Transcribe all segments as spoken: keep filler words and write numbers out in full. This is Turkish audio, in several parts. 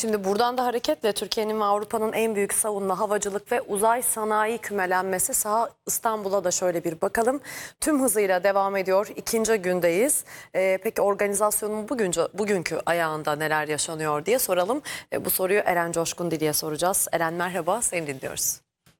Şimdi buradan da hareketle Türkiye'nin ve Avrupa'nın en büyük savunma, havacılık ve uzay sanayi kümelenmesi saha İstanbul'a da şöyle bir bakalım. Tüm hızıyla devam ediyor. İkinci gündeyiz. Ee, peki organizasyonun bugünkü, bugünkü ayağında neler yaşanıyor diye soralım. Ee, bu soruyu Eren Coşkun Dili'ye soracağız. Eren merhaba, seni dinliyoruz.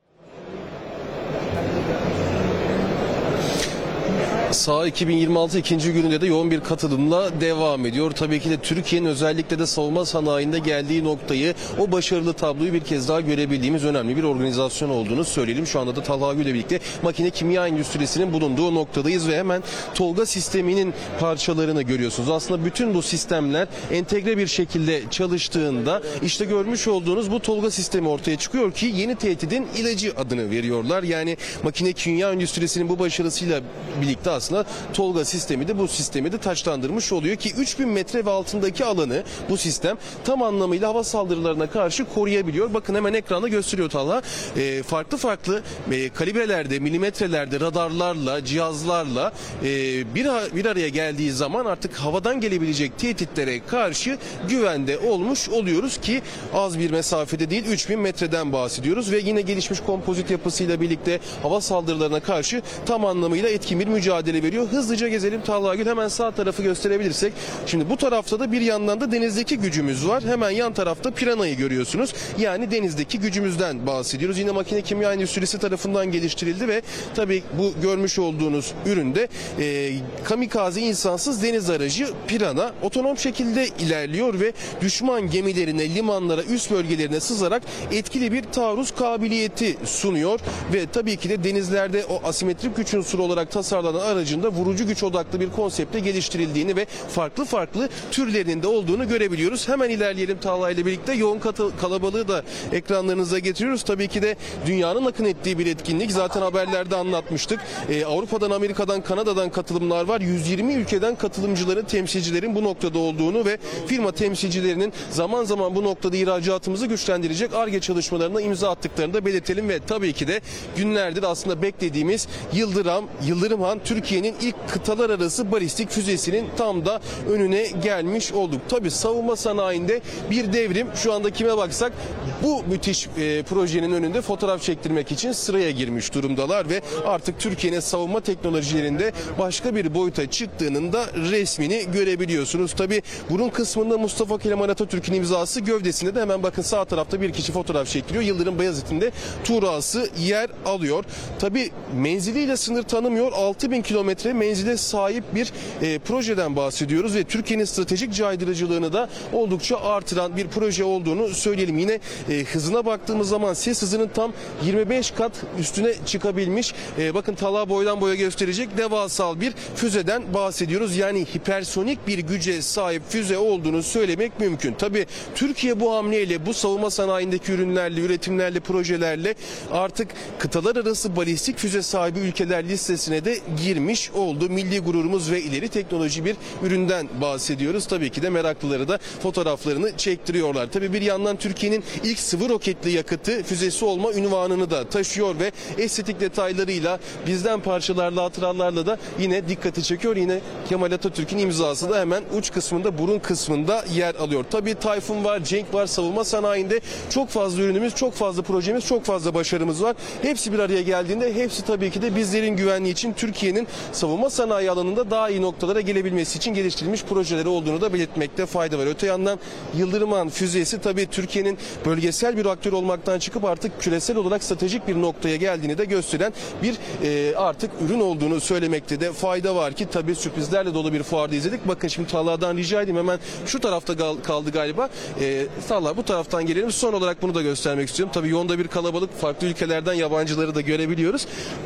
Saha iki bin yirmi altı ikinci gününde de yoğun bir katılımla devam ediyor. Tabii ki de Türkiye'nin özellikle de savunma sanayinde geldiği noktayı, o başarılı tabloyu bir kez daha görebildiğimiz önemli bir organizasyon olduğunu söyleyelim. Şu anda da Talha Gül'le birlikte makine kimya endüstrisinin bulunduğu noktadayız ve hemen Tolga sisteminin parçalarını görüyorsunuz. Aslında bütün bu sistemler entegre bir şekilde çalıştığında işte görmüş olduğunuz bu Tolga sistemi ortaya çıkıyor ki yeni tehdidin ilacı adını veriyorlar. Yani makine kimya endüstrisinin bu başarısıyla birlikte aslında Tolga sistemi de bu sistemi de taçlandırmış oluyor ki üç bin metre ve altındaki alanı bu sistem tam anlamıyla hava saldırılarına karşı koruyabiliyor. Bakın hemen ekranda gösteriyor Talha. E, farklı farklı e, kalibrelerde, milimetrelerde, radarlarla, cihazlarla e, bir, bir araya geldiği zaman artık havadan gelebilecek tehditlere karşı güvende olmuş oluyoruz ki az bir mesafede değil, üç bin metreden bahsediyoruz ve yine gelişmiş kompozit yapısıyla birlikte hava saldırılarına karşı tam anlamıyla etkin bir mücadele veriyor. Hızlıca gezelim Talha Gül, hemen sağ tarafı gösterebilirsek. Şimdi bu tarafta da bir yandan da denizdeki gücümüz var. Hemen yan tarafta Piranha'yı görüyorsunuz. Yani denizdeki gücümüzden bahsediyoruz. Yine makine kimya endüstrisi tarafından geliştirildi ve tabii bu görmüş olduğunuz üründe e, kamikaze insansız deniz aracı Piranha otonom şekilde ilerliyor ve düşman gemilerine, limanlara, üst bölgelerine sızarak etkili bir taarruz kabiliyeti sunuyor ve tabii ki de denizlerde o asimetrik güç unsuru olarak tasarlanan aracında vurucu güç odaklı bir konsepte geliştirildiğini ve farklı farklı türlerinin de olduğunu görebiliyoruz. Hemen ilerleyelim Talha ile birlikte. Yoğun katı, kalabalığı da ekranlarınıza getiriyoruz. Tabii ki de dünyanın akın ettiği bir etkinlik. Zaten haberlerde anlatmıştık. Ee, Avrupa'dan, Amerika'dan, Kanada'dan katılımlar var. yüz yirmi ülkeden katılımcıların, temsilcilerin bu noktada olduğunu ve firma temsilcilerinin zaman zaman bu noktada ihracatımızı güçlendirecek Ar-Ge çalışmalarına imza attıklarını da belirtelim ve tabii ki de günlerdir aslında beklediğimiz Yıldırım, Yıldırım Han Türkiye'nin ilk kıtalar arası balistik füzesinin tam da önüne gelmiş olduk. Tabii savunma sanayinde bir devrim. Şu anda kime baksak bu müthiş e, projenin önünde fotoğraf çektirmek için sıraya girmiş durumdalar ve artık Türkiye'nin savunma teknolojilerinde başka bir boyuta çıktığının da resmini görebiliyorsunuz. Tabii bunun kısmında Mustafa Kemal Atatürk'ün imzası, gövdesinde de hemen bakın sağ tarafta bir kişi fotoğraf çektiriyor. Yıldırım Bayezid'in de tuğrası yer alıyor. Tabii menziliyle sınır tanımıyor. altı bin kilometre menzile sahip bir e, projeden bahsediyoruz ve Türkiye'nin stratejik caydırıcılığını da oldukça artıran bir proje olduğunu söyleyelim. Yine e, hızına baktığımız zaman ses hızının tam yirmi beş kat üstüne çıkabilmiş. E, bakın Talha boydan boya gösterecek devasal bir füzeden bahsediyoruz. Yani hipersonik bir güce sahip füze olduğunu söylemek mümkün. Tabii Türkiye bu hamleyle, bu savunma sanayindeki ürünlerle, üretimlerle, projelerle artık kıtalar arası balistik füze sahibi ülkeler listesine de girmiş oldu. Milli gururumuz ve ileri teknoloji bir üründen bahsediyoruz. Tabii ki de meraklıları da fotoğraflarını çektiriyorlar. Tabii bir yandan Türkiye'nin ilk sıvı roketli yakıtı füzesi olma unvanını da taşıyor ve estetik detaylarıyla, bizden parçalarla, hatıralarla da yine dikkati çekiyor. Yine Kemal Atatürk'ün imzası da hemen uç kısmında, burun kısmında yer alıyor. Tabii Tayfun var, Cenk var. Savunma sanayinde çok fazla ürünümüz, çok fazla projemiz, çok fazla başarımız var. Hepsi bir araya geldiğinde hepsi tabii ki de bizlerin güvenliği için, Türkiye'nin savunma sanayi alanında daha iyi noktalara gelebilmesi için geliştirilmiş projeleri olduğunu da belirtmekte fayda var. Öte yandan Yıldırım Han füzesi tabii Türkiye'nin bölgesel bir aktör olmaktan çıkıp artık küresel olarak stratejik bir noktaya geldiğini de gösteren bir e, artık ürün olduğunu söylemekte de fayda var ki tabii sürprizlerle dolu bir fuarda izledik. Bakın şimdi Talha'dan rica edeyim, hemen şu tarafta kaldı galiba. E, Talha bu taraftan gelelim. Son olarak bunu da göstermek istiyorum. Tabii yoğunda bir kalabalık, farklı ülkelerden yabancıları da görebiliyoruz.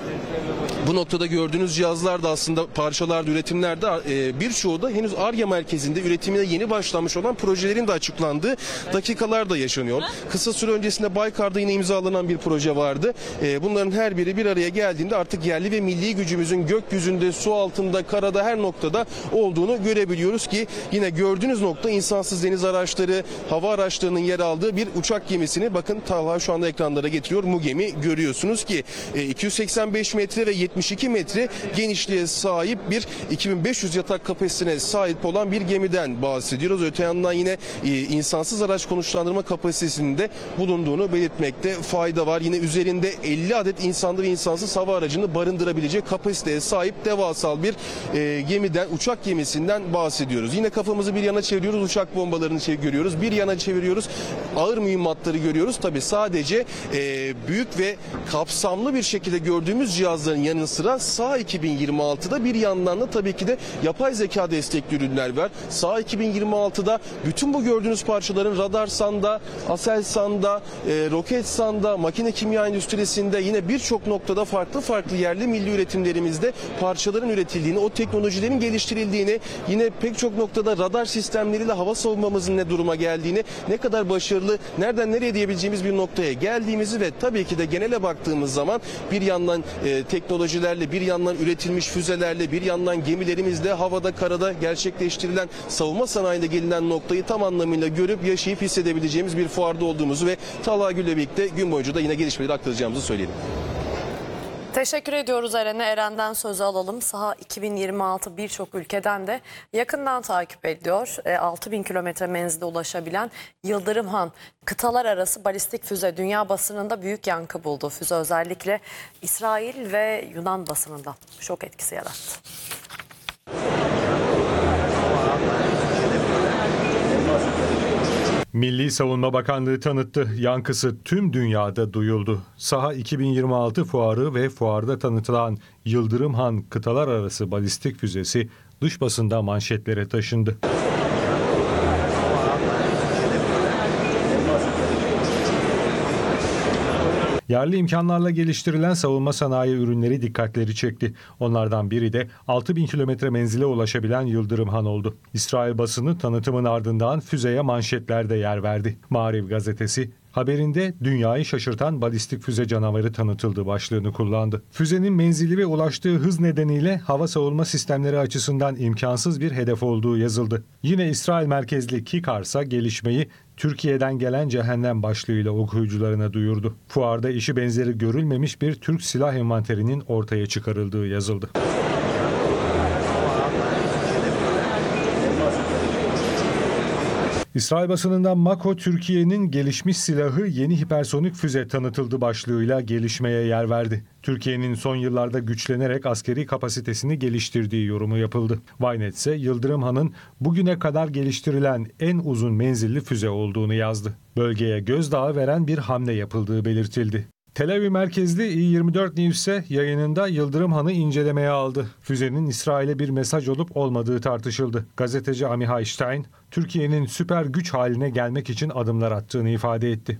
Bu noktada gördüğünüz cihazlar da aslında parçalarda, üretimlerde e, birçoğu da henüz Ar-Ge merkezinde üretimine yeni başlamış olan projelerin de açıklandığı dakikalar da yaşanıyor. Kısa süre öncesinde Baykar'da yine imzalanan bir proje vardı. E, bunların her biri bir araya geldiğinde artık yerli ve milli gücümüzün gökyüzünde, su altında, karada her noktada olduğunu görebiliyoruz ki yine gördüğünüz nokta insansız deniz araçları, hava araçlarının yer aldığı bir uçak gemisini bakın Talha şu anda ekranlara getiriyor. Mu gemi görüyorsunuz ki e, iki yüz seksen beş metre ve yetmiş iki metre genişliğe sahip bir iki bin beş yüz yatak kapasitesine sahip olan bir gemiden bahsediyoruz. Öte yandan yine e, insansız araç konuşlandırma kapasitesinin de bulunduğunu belirtmekte fayda var. Yine üzerinde elli adet insanlı ve insansız hava aracını barındırabilecek kapasiteye sahip devasal bir e, gemiden, uçak gemisinden bahsediyoruz. Yine kafamızı bir yana çeviriyoruz, uçak bombalarını çev- görüyoruz. Bir yana çeviriyoruz, ağır mühimmatları görüyoruz. Tabii sadece e, büyük ve kapsamlı bir şekilde gördüğümüz cihazların yanı sıra SAH iki bin yirmi altıda bir yandan da tabii ki de yapay zeka destekli ürünler var. SAH iki bin yirmi altıda bütün bu gördüğünüz parçaların Radarsan'da, Aselsan'da, e, Roketsan'da, makine kimya endüstrisinde yine birçok noktada farklı farklı yerli milli üretimlerimizde parçaların üretildiğini, o teknolojilerin geliştirildiğini, yine pek çok noktada radar sistemleriyle hava savunmamızın ne duruma geldiğini, ne kadar başarılı, nereden nereye diyebileceğimiz bir noktaya geldiğimizi ve tabii ki de genele baktığımız zaman bir yandan e, teknolojilerle, bir yandan üretilmiş füzelerle, bir yandan gemilerimizle havada, karada gerçekleştirilen savunma sanayinde gelinen noktayı tam anlamıyla görüp yaşayıp hissedebileceğimiz bir fuarda olduğumuzu ve Talha Gül'le birlikte gün boyunca da yine gelişmeleri aktaracağımızı söyleyelim. Teşekkür ediyoruz Eren'e. Eren'den sözü alalım. SAH iki bin yirmi altı birçok ülkeden de yakından takip ediliyor. E, altı bin kilometre menzile ulaşabilen Yıldırımhan kıtalar arası balistik füze dünya basınında büyük yankı buldu. Füze özellikle İsrail ve Yunan basınında şok etkisi yarattı. Milli Savunma Bakanlığı tanıttı. Yankısı tüm dünyada duyuldu. SAH iki bin yirmi altı fuarı ve fuarda tanıtılan Yıldırımhan kıtalar arası balistik füzesi dış basında manşetlere taşındı. Yerli imkanlarla geliştirilen savunma sanayi ürünleri dikkatleri çekti. Onlardan biri de altı bin kilometre menzile ulaşabilen Yıldırımhan oldu. İsrail basını tanıtımın ardından füzeye manşetlerde yer verdi. Maariv gazetesi haberinde dünyayı şaşırtan balistik füze canavarı tanıtıldı başlığını kullandı. Füzenin menzili ve ulaştığı hız nedeniyle hava savunma sistemleri açısından imkansız bir hedef olduğu yazıldı. Yine İsrail merkezli Kikarsa gelişmeyi Türkiye'den gelen cehennem başlığıyla okuyucularına duyurdu. Fuarda eşi benzeri görülmemiş bir Türk silah envanterinin ortaya çıkarıldığı yazıldı. İsrail basınından Mako, Türkiye'nin gelişmiş silahı yeni hipersonik füze tanıtıldı başlığıyla gelişmeye yer verdi. Türkiye'nin son yıllarda güçlenerek askeri kapasitesini geliştirdiği yorumu yapıldı. Ynet ise Yıldırımhan'ın bugüne kadar geliştirilen en uzun menzilli füze olduğunu yazdı. Bölgeye gözdağı veren bir hamle yapıldığı belirtildi. Tel Aviv merkezli i yirmi dört News ise yayınında Yıldırımhan'ı incelemeye aldı. Füzenin İsrail'e bir mesaj olup olmadığı tartışıldı. Gazeteci Amihai Stein, Türkiye'nin süper güç haline gelmek için adımlar attığını ifade etti.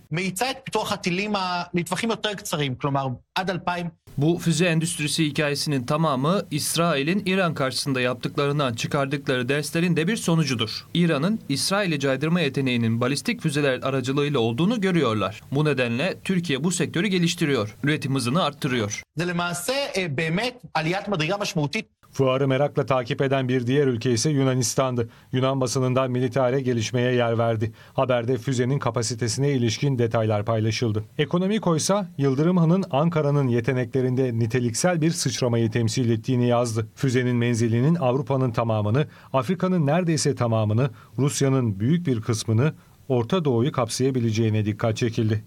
Bu füze endüstrisi hikayesinin tamamı İsrail'in İran karşısında yaptıklarından çıkardıkları derslerin de bir sonucudur. İran'ın İsrail'i caydırma yeteneğinin balistik füzeler aracılığıyla olduğunu görüyorlar. Bu nedenle Türkiye bu sektörü geliştiriyor, üretim hızını arttırıyor. Fuarı merakla takip eden bir diğer ülke ise Yunanistan'dı. Yunan basınından Militare gelişmeye yer verdi. Haberde füzenin kapasitesine ilişkin detaylar paylaşıldı. Ekonomiko ise Yıldırımhan'ın Ankara'nın yeteneklerinde niteliksel bir sıçramayı temsil ettiğini yazdı. Füzenin menzilinin Avrupa'nın tamamını, Afrika'nın neredeyse tamamını, Rusya'nın büyük bir kısmını, Orta Doğu'yu kapsayabileceğine dikkat çekildi.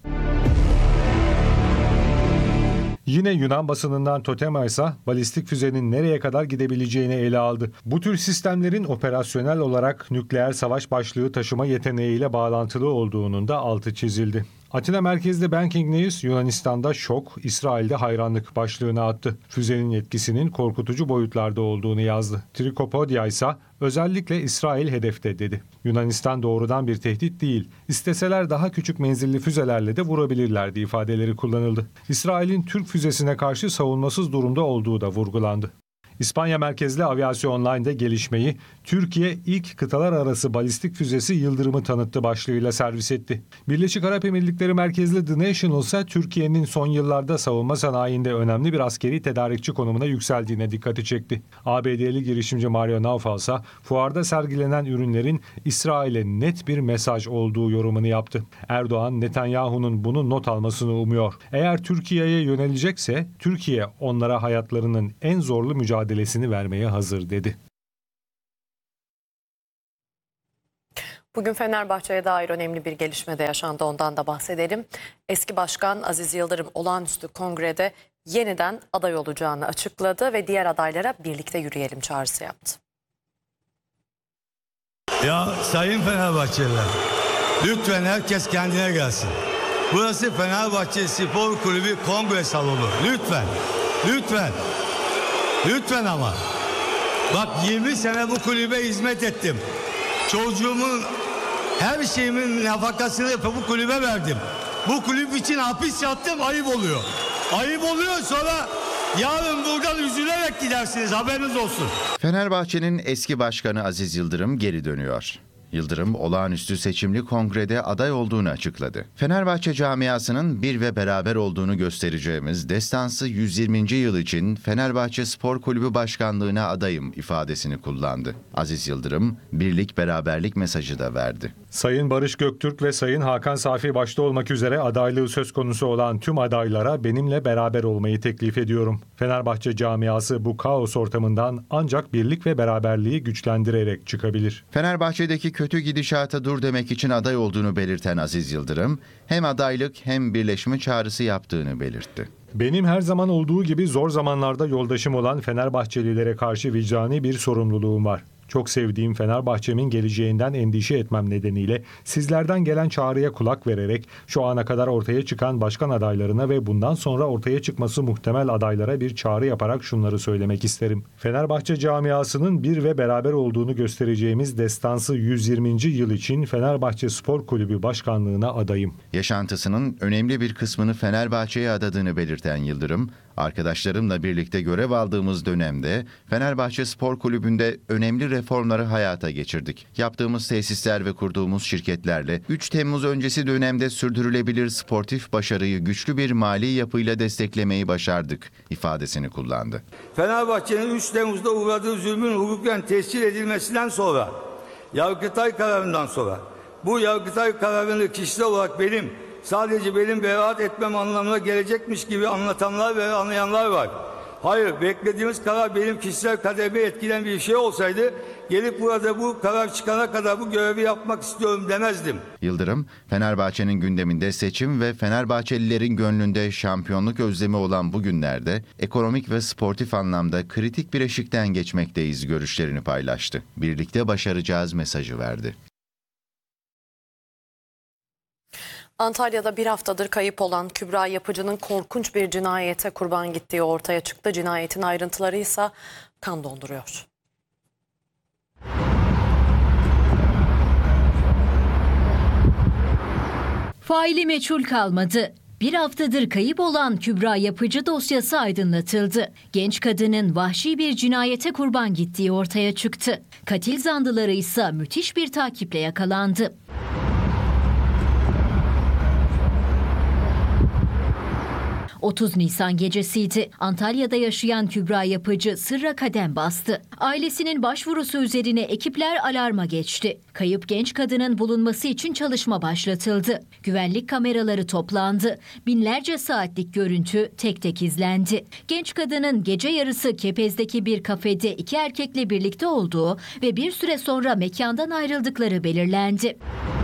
Yine Yunan basınından Totema ise balistik füzenin nereye kadar gidebileceğini ele aldı. Bu tür sistemlerin operasyonel olarak nükleer savaş başlığı taşıma yeteneğiyle bağlantılı olduğunun da altı çizildi. Atina merkezli Banking News, Yunanistan'da şok, İsrail'de hayranlık başlığını attı. Füzenin etkisinin korkutucu boyutlarda olduğunu yazdı. Trikopodia ise özellikle İsrail hedefte dedi. Yunanistan doğrudan bir tehdit değil, isteseler daha küçük menzilli füzelerle de vurabilirlerdi ifadeleri kullanıldı. İsrail'in Türk füzesine karşı savunmasız durumda olduğu da vurgulandı. İspanya merkezli Aviasyon Online'de gelişmeyi Türkiye ilk kıtalar arası balistik füzesi Yıldırım'ı tanıttı başlığıyla servis etti. Birleşik Arap Emirlikleri merkezli The National ise Türkiye'nin son yıllarda savunma sanayinde önemli bir askeri tedarikçi konumuna yükseldiğine dikkati çekti. A B D'li girişimci Mario Naufal ise fuarda sergilenen ürünlerin İsrail'e net bir mesaj olduğu yorumunu yaptı. Erdoğan, Netanyahu'nun bunu not almasını umuyor. Eğer Türkiye'ye yönelecekse Türkiye onlara hayatlarının en zorlu mücadelesini vermeye hazır dedi. Bugün Fenerbahçe'ye dair önemli bir gelişme de yaşandı, ondan da bahsedelim. Eski Başkan Aziz Yıldırım olağanüstü kongrede yeniden aday olacağını açıkladı ve diğer adaylara birlikte yürüyelim çağrısı yaptı. Ya sayın Fenerbahçeliler, lütfen herkes kendine gelsin. Burası Fenerbahçe Spor Kulübü kongre salonu. Lütfen, lütfen, lütfen ama. Bak yirmi sene bu kulübe hizmet ettim. Çocuğumun her şeyimin nafakasını bu kulübe verdim. Bu kulüp için hapis yattım, ayıp oluyor. Ayıp oluyor, sonra yarın buradan üzülerek gidersiniz, haberiniz olsun. Fenerbahçe'nin eski başkanı Aziz Yıldırım geri dönüyor. Yıldırım olağanüstü seçimli kongrede aday olduğunu açıkladı. Fenerbahçe camiasının bir ve beraber olduğunu göstereceğimiz destansı yüz yirminci yıl için Fenerbahçe Spor Kulübü Başkanlığı'na adayım ifadesini kullandı. Aziz Yıldırım birlik beraberlik mesajı da verdi. Sayın Barış Göktürk ve Sayın Hakan Safi başta olmak üzere adaylığı söz konusu olan tüm adaylara benimle beraber olmayı teklif ediyorum. Fenerbahçe camiası bu kaos ortamından ancak birlik ve beraberliği güçlendirerek çıkabilir. Fenerbahçe'deki kötü gidişata dur demek için aday olduğunu belirten Aziz Yıldırım, hem adaylık hem birleşme çağrısı yaptığını belirtti. Benim her zaman olduğu gibi zor zamanlarda yoldaşım olan Fenerbahçelilere karşı vicdani bir sorumluluğum var. Çok sevdiğim Fenerbahçe'min geleceğinden endişe etmem nedeniyle sizlerden gelen çağrıya kulak vererek şu ana kadar ortaya çıkan başkan adaylarına ve bundan sonra ortaya çıkması muhtemel adaylara bir çağrı yaparak şunları söylemek isterim. Fenerbahçe camiasının bir ve beraber olduğunu göstereceğimiz destansı yüz yirminci yıl için Fenerbahçe Spor Kulübü Başkanlığı'na adayım. Yaşantısının önemli bir kısmını Fenerbahçe'ye adadığını belirten Yıldırım, arkadaşlarımla birlikte görev aldığımız dönemde Fenerbahçe Spor Kulübü'nde önemli reformları hayata geçirdik. Yaptığımız tesisler ve kurduğumuz şirketlerle üç Temmuz öncesi dönemde sürdürülebilir sportif başarıyı güçlü bir mali yapıyla desteklemeyi başardık ifadesini kullandı. Fenerbahçe'nin üç Temmuz'da uğradığı zulmün hukuken tescil edilmesinden sonra, Yargıtay kararından sonra, bu Yargıtay kararını kişisel olarak benim, sadece benim beraat etmem anlamına gelecekmiş gibi anlatanlar ve anlayanlar var. Hayır, beklediğimiz karar benim kişisel kaderimi etkilen bir şey olsaydı, gelip burada bu karar çıkana kadar bu görevi yapmak istiyorum demezdim. Yıldırım, Fenerbahçe'nin gündeminde seçim ve Fenerbahçelilerin gönlünde şampiyonluk özlemi olan bu günlerde ekonomik ve sportif anlamda kritik bir eşikten geçmekteyiz görüşlerini paylaştı. Birlikte başaracağız mesajı verdi. Antalya'da bir haftadır kayıp olan Kübra Yapıcı'nın korkunç bir cinayete kurban gittiği ortaya çıktı. Cinayetin ayrıntıları ise kan donduruyor. Faili meçhul kalmadı. Bir haftadır kayıp olan Kübra Yapıcı dosyası aydınlatıldı. Genç kadının vahşi bir cinayete kurban gittiği ortaya çıktı. Katil zanlıları ise müthiş bir takiple yakalandı. otuz Nisan gecesiydi. Antalya'da yaşayan Kübra Yapıcı sırra kadem bastı. Ailesinin başvurusu üzerine ekipler alarma geçti. Kayıp genç kadının bulunması için çalışma başlatıldı. Güvenlik kameraları toplandı. Binlerce saatlik görüntü tek tek izlendi. Genç kadının gece yarısı Kepez'deki bir kafede iki erkekle birlikte olduğu ve bir süre sonra mekandan ayrıldıkları belirlendi.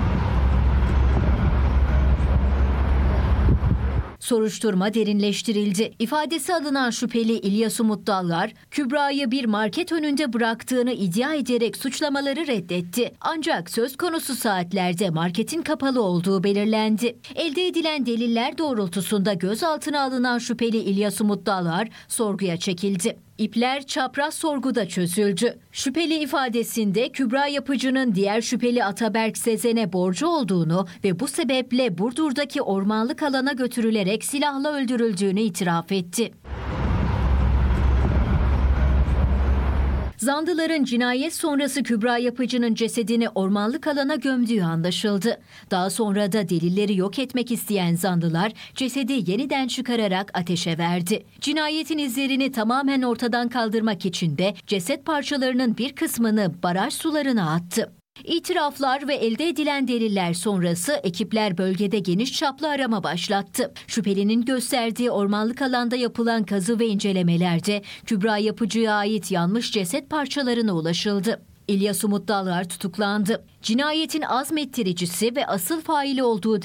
Soruşturma derinleştirildi. İfadesi alınan şüpheli İlyas Umut Dallar, Kübra'yı bir market önünde bıraktığını iddia ederek suçlamaları reddetti. Ancak söz konusu saatlerde marketin kapalı olduğu belirlendi. Elde edilen deliller doğrultusunda gözaltına alınan şüpheli İlyas Umut Dallar sorguya çekildi. İpler çapraz sorguda çözüldü. Şüpheli ifadesinde Kübra Yapıcı'nın diğer şüpheli Ataberk Sezen'e borcu olduğunu ve bu sebeple Burdur'daki ormanlık alana götürülerek silahla öldürüldüğünü itiraf etti. Zanlıların cinayet sonrası Kübra Yapıcı'nın cesedini ormanlık alana gömdüğü anlaşıldı. Daha sonra da delilleri yok etmek isteyen zanlılar cesedi yeniden çıkararak ateşe verdi. Cinayetin izlerini tamamen ortadan kaldırmak için de ceset parçalarının bir kısmını baraj sularına attı. İtiraflar ve elde edilen deliller sonrası ekipler bölgede geniş çaplı arama başlattı. Şüphelinin gösterdiği ormanlık alanda yapılan kazı ve incelemelerde Kübra Yapıcı'ya ait yanmış ceset parçalarına ulaşıldı. İlyas Umut Dalgar tutuklandı. Cinayetin azmettiricisi ve asıl faili olduğu